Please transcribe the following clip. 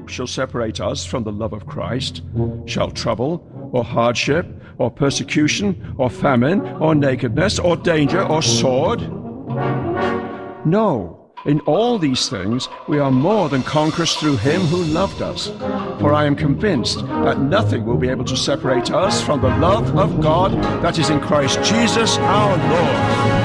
who shall separate us from the love of Christ? Shall trouble, or hardship, or persecution, or famine, or nakedness, or danger, or sword? No. In all these things we are more than conquerors through him who loved us. For I am convinced that nothing will be able to separate us from the love of God that is in Christ Jesus our Lord.